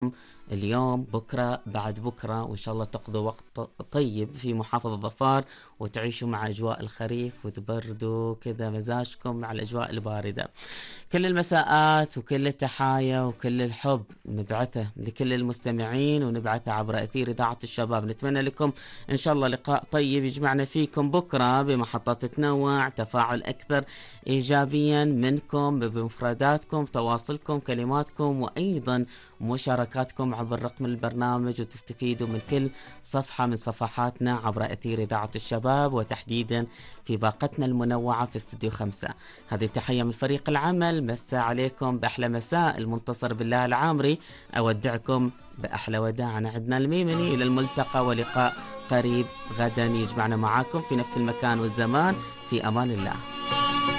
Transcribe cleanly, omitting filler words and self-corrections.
اليوم بكرة بعد بكرة، وإن شاء الله تقضوا وقت طيب في محافظة ظفار وتعيشوا مع أجواء الخريف وتبردوا كذا مزاجكم مع الأجواء الباردة. كل المساءات وكل التحايا وكل الحب نبعثه لكل المستمعين ونبعثه عبر أثير إذاعة الشباب. نتمنى لكم إن شاء الله لقاء طيب يجمعنا فيكم بكرة بمحطات تنوع، تفاعل أكثر إيجابيا منكم بمفرداتكم، تواصلكم، كلماتكم، وأيضا مشاركاتكم عبر رقم البرنامج، وتستفيدوا من كل صفحة من صفحاتنا عبر أثير إذاعة الشباب، وتحديدا في باقتنا المنوعة في استوديو 5. هذه التحية من فريق العمل، مساء عليكم بأحلى مساء. المنتصر بالله العامري أودعكم بأحلى وداع. أنا عدنا الميمني، إلى الملتقى ولقاء قريب غدا يجمعنا معاكم في نفس المكان والزمان. في أمان الله.